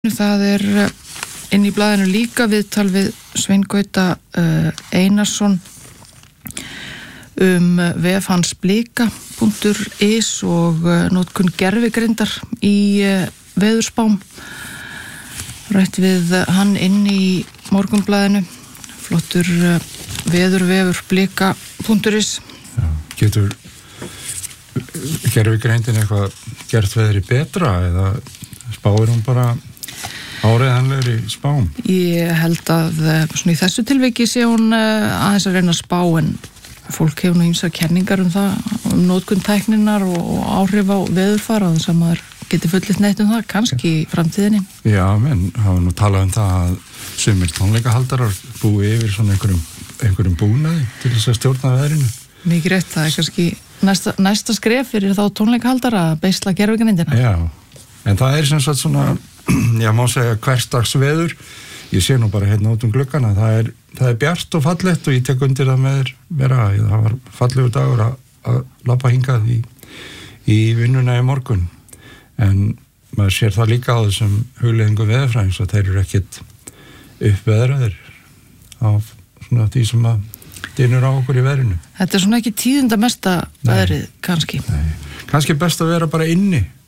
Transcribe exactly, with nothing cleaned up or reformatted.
Það er inn í blaðinu líka viðtal við Svein Gauta uh, Einarsson um vef hans blika punktur is og uh, notkun gervigreindar í uh, veðurspám. Rætt við hann inn í Morgunblaðinu, flottur uh, veðurvefur blika punktur is. Já, getur gervigreindin eitthvað gert veðri betra eða spáir hún bara áreiðanlegri spám? Ég held að svona í þessu tilviki sé hún aðeins að reyna að spá, en fólk hefur nú ýmsar kenningar um það, um notkun tækninnar og áhrif á veðurfar, að þess að maður geti fullitt neitt um það, kannski í framtíðinni. Já, menn hafa nú talað um það að sumir tónleikahaldarar búi yfir svona einhverjum, einhverjum búnaði til þess að stjórna veðrinu. Mikið rétt, það er kannski næsta, næsta skref fyrir þá tónleikahaldara að beisla gervigreindina. Já, en það er sem sagt svona, já, má segja hversdags veður. Ég sé nú bara hérna út um gluggana, það er, það er bjart og fallegt og ég tek undir það með þér vera. Það var fallegur dagur að, að labba hingað í, í vinnuna í morgun. En maður sér það líka á þessum hugleiðingu veðurfræðings að þeir eru ekkit uppveðraðir af svona því sem að dynur á okkur í veðrinu. Þetta er svona ekki tíðinda mesta veðrið, kannski. Nei, kannski best að vera bara inni